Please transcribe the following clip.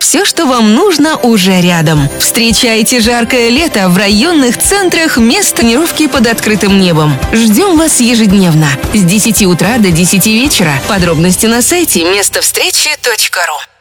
Все, что вам нужно, уже рядом. Встречайте жаркое лето в районных центрах мест тренировки под открытым небом. Ждем вас ежедневно с 10 утра до 10 вечера. Подробности на сайте местовстречи.ру.